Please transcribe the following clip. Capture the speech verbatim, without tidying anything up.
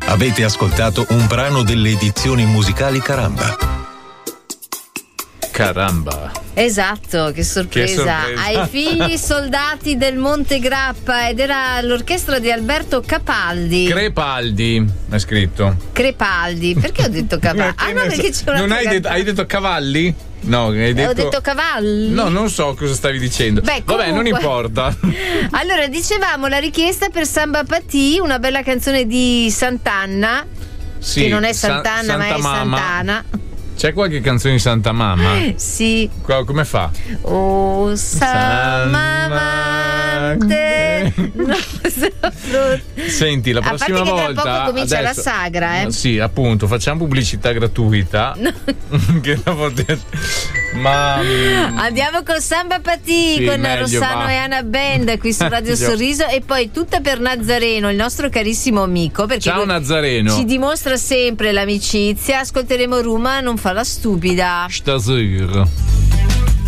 Avete ascoltato un brano delle edizioni musicali Caramba. Caramba. Esatto, che sorpresa. Che sorpresa. Ai figli soldati del Monte Grappa, ed era l'orchestra di Alberto Capaldi. Crepaldi è scritto. Crepaldi. Perché ho detto Capaldi? Ah no, perché c'è una Non hai detto, hai detto cavalli? No, hai detto... Ho detto cavalli. No, non so cosa stavi dicendo. Beh, Vabbè, non comunque... importa. Allora, dicevamo la richiesta per Samba Patì, una bella canzone di Sant'Anna. Sì, che non è Sant'Anna, San- ma Santa è Mamma. Sant'Anna. C'è qualche canzone di Santa Mamma? Sì. Qua- Come fa? Oh, Samamante. No, Senti, la a parte prossima che tra volta poco comincia adesso- la sagra, eh. Sì, appunto, facciamo pubblicità gratuita. No. Che la potete- Ma Andiamo con Samba Patì, Sì, con meglio, Rossano va. e Anna Band qui su Radio Meglio. Sorriso, e poi tutta per Nazareno, il nostro carissimo amico, perché Ciao lui Nazareno. ci dimostra sempre l'amicizia. Ascolteremo Ruma non fa la stupida. Stasera.